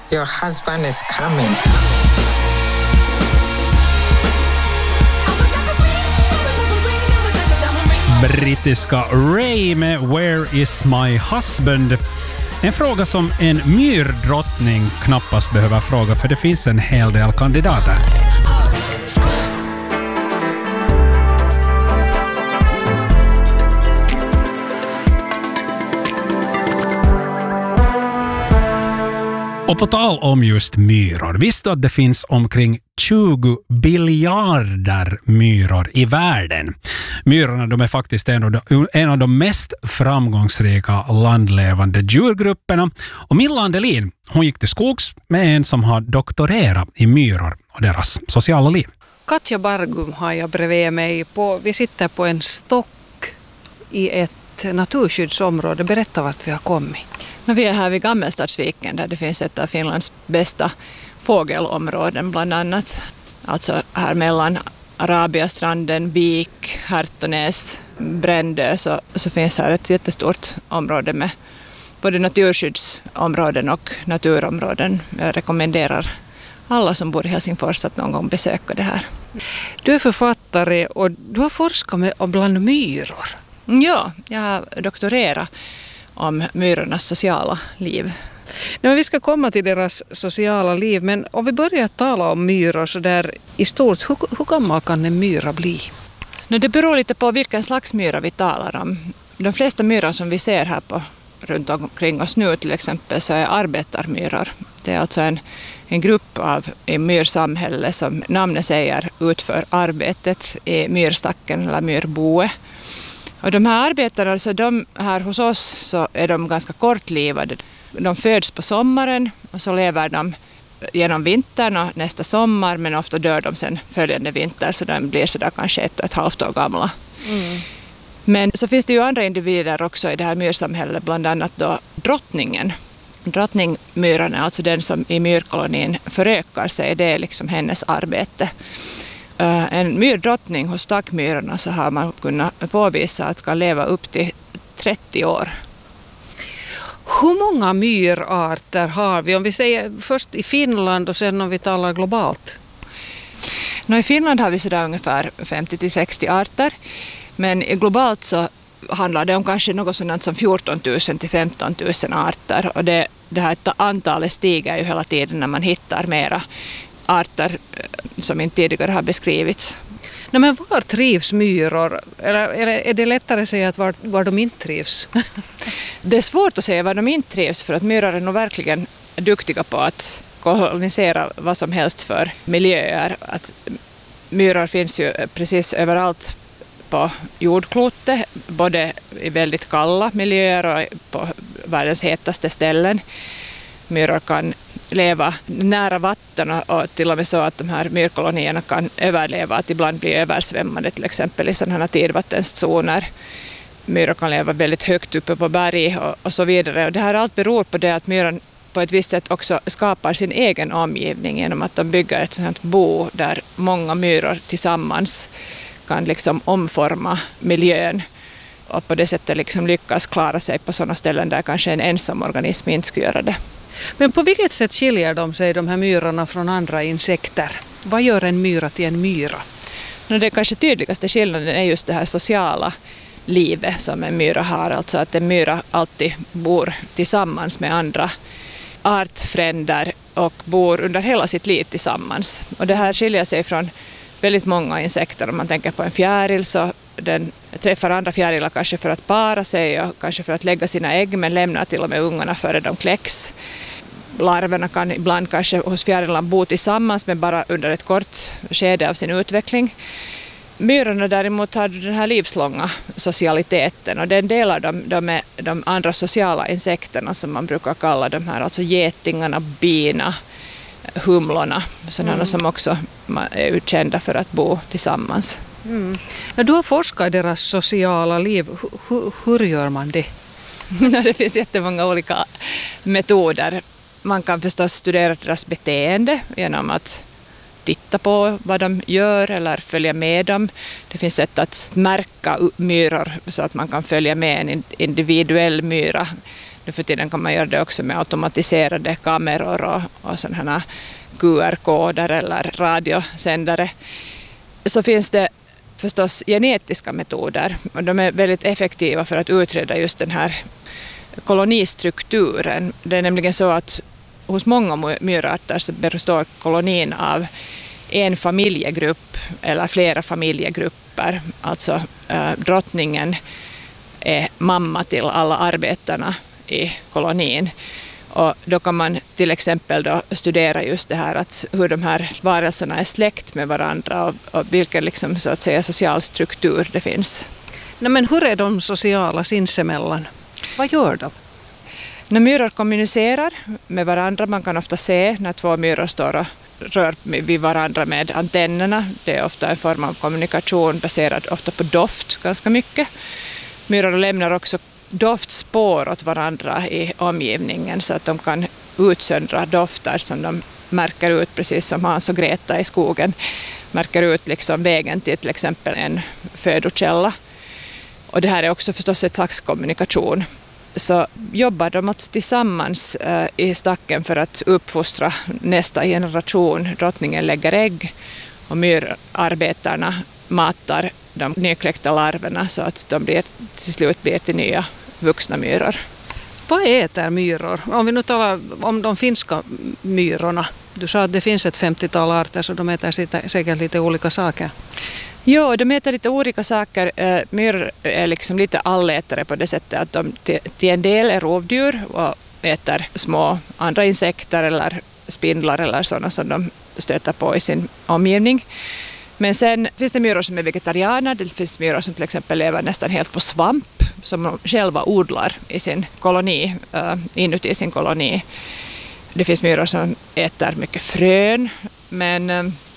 Your husband is coming. Brittiska Ray med Where is my husband? En fråga som en myrdrottning knappast behöver fråga, för det finns en hel del kandidater. Och på tal om just myror, visste du att det finns omkring 20 biljarder myror i världen? Myrorna, de är faktiskt en av de mest framgångsrika landlevande djurgrupperna. Och Milla Andelin, hon gick till skogs med en som har doktorerat i myror och deras sociala liv. Katja Bargum har jag bredvid mig. Vi sitter på en stock i ett naturskyddsområde. Berätta vart vi har kommit. Vi är här vid Gammelstadsviken där det finns ett av Finlands bästa fågelområden bland annat. Alltså här mellan Arabiastranden, Vik, Härtonäs, Brändö så finns här ett jättestort område med både naturskyddsområden och naturområden. Jag rekommenderar alla som bor i Helsingfors att någon gång besöka det här. Du är författare och du har forskat bland myror. Ja, jag har doktorerat om myrornas sociala liv. Vi ska komma till deras sociala liv, men om vi börjar tala om myror så där i stort, hur gammal kan en myra bli? Det beror lite på vilken slags myra vi talar om. De flesta myror som vi ser här runt omkring oss nu till exempel så är arbetarmyror. Det är alltså en grupp av i myrsamhälle som namnet säger utför arbetet i myrstacken eller myrboe. Och de här arbetarna, så de här hos oss så är de ganska kortlivade. De föds på sommaren och så lever de genom vintern och nästa sommar, men ofta dör de sen följande vinter så de blir så där kanske 1,5 år gamla. Mm. Men så finns det ju andra individer också i det här myrsamhället, bland annat då drottningen. Drottningmyran är alltså den som i myrkolonin förökar sig, det är liksom hennes arbete. En myrdrottning hos stackmyrorna så har man kunnat påvisa att kan leva upp till 30 år. Hur många myrarter har vi? Om vi säger först i Finland och sen om vi talar globalt. I Finland har vi sådär ungefär 50-60 arter. Men globalt så handlar det om kanske något sådant som 14 000 till 15 000 arter. Och det här antalet stiger ju hela tiden när man hittar mera arter som inte tidigare har beskrivits. Men var trivs myror? Eller är det lättare att säga att var de inte trivs? Det är svårt att säga var de inte trivs, för att myror är nog verkligen duktiga på att kolonisera vad som helst för miljöer. Att myror finns ju precis överallt på jordklotet, både i väldigt kalla miljöer och på världens hetaste ställen. Myror kan leva nära vatten och till och med så att de här myrkolonierna kan överleva, att ibland bli översvämmade till exempel i sådana här tidvattenszoner. Myror kan leva väldigt högt uppe på berg och så vidare. Och det här allt beror på det att myran på ett visst sätt också skapar sin egen omgivning genom att de bygger ett sådant bo där många myror tillsammans kan liksom omforma miljön och på det sättet liksom lyckas klara sig på sådana ställen där kanske en ensam organism inte skulle göra det. Men på vilket sätt skiljer de sig, de här myrorna, från andra insekter? Vad gör en myra till en myra? Det kanske tydligaste skillnaden är just det här sociala livet som en myra har. Alltså att en myra alltid bor tillsammans med andra artfränder och bor under hela sitt liv tillsammans. Och det här skiljer sig från väldigt många insekter. Om man tänker på en fjäril så den träffar andra fjärilar kanske för att para sig och kanske för att lägga sina ägg, men lämnar till och med ungarna före de kläcks. Larverna kan ibland kanske hos fjärilarna bo tillsammans men bara under ett kort skede av sin utveckling. Myrorna däremot har den här livslånga socialiteten och den delar de andra sociala insekterna som man brukar kalla de här, alltså getingarna, bina, humlorna, sådana som också är utkända för att bo tillsammans. Mm. När du har forskat deras sociala liv, hur gör man det? Det finns jättemånga olika metoder. Man kan förstås studera deras beteende genom att titta på vad de gör eller följa med dem. Det finns sätt att märka myror så att man kan följa med en individuell myra Nu för tiden kan man göra det också med automatiserade kameror och sådana här QR-koder eller radiosändare. Så finns det förstås genetiska metoder och de är väldigt effektiva för att utreda just den här kolonistrukturen. Det är nämligen så att hos många myrarter så består kolonin av en familjegrupp eller flera familjegrupper. Alltså drottningen är mamma till alla arbetarna i kolonin. Och då kan man till exempel då studera just det här att hur de här varelserna är släkt med varandra och vilken liksom, så att säga, social struktur det finns. Nej, men hur är de sociala sinsemellan? Vad gör de? När myror kommunicerar med varandra, man kan ofta se när två myror står och rör vid varandra med antennerna. Det är ofta en form av kommunikation baserad ofta på doft ganska mycket. Myror lämnar också doftspår åt varandra i omgivningen så att de kan utsöndra dofter som de märker ut, precis som Hans och Greta i skogen märker ut liksom vägen till exempel en födokälla. Och det här är också förstås ett slags kommunikation. Så jobbar de alltså tillsammans i stacken för att uppfostra nästa generation. Drottningen lägger ägg och myrarbetarna matar de nykläckta larverna så att de till slut blir till nya vuxna myror. Vad äter myror? Om vi nu talar om de finska myrorna. Du sa att det finns ett 50-tal arter så de äter säkert lite olika saker. Ja, de äter lite olika saker. Myror är liksom lite allätare på det sättet att de till en del är rovdjur och äter små andra insekter eller spindlar eller sådana som de stöter på i sin omgivning. Men sen finns det myror som är vegetarianer, det finns myror som till exempel lever nästan helt på svamp som de själva odlar i sin koloni, inuti sin koloni. Det finns myror som äter mycket frön, men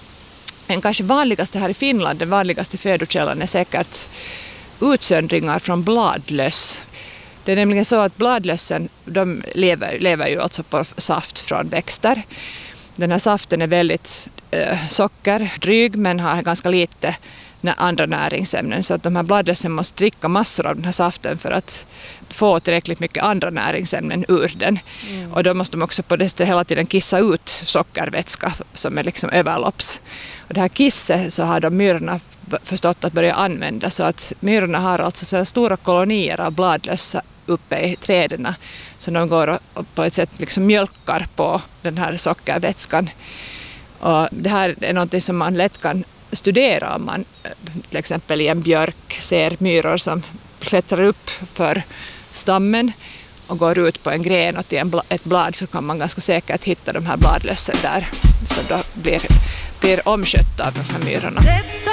den kanske vanligaste här i Finland, den vanligaste födokällan är säkert utsöndringar från bladlöss. Det är nämligen så att bladlössen, de lever ju alltså på saft från växter. Den här saften är väldigt sockerdryg men har ganska lite andra näringsämnen. Så att de här bladlössen måste dricka massor av den här saften för att få tillräckligt mycket andra näringsämnen ur den. Och då måste de också på det hela tiden kissa ut sockervätska som är liksom överlopps. Och det här kisset så har de myrorna förstått att börja använda så att myrorna har alltså så stora kolonier av bladlössa uppe i träden så de går och på ett sätt liksom mjölkar på den här sockervätskan. Och det här är något som man lätt kan studera om man till exempel i en björk ser myror som klättrar upp för stammen och går ut på en gren och till ett blad så kan man ganska säkert hitta de här bladlössen där som då blir omskötta av de här myrorna.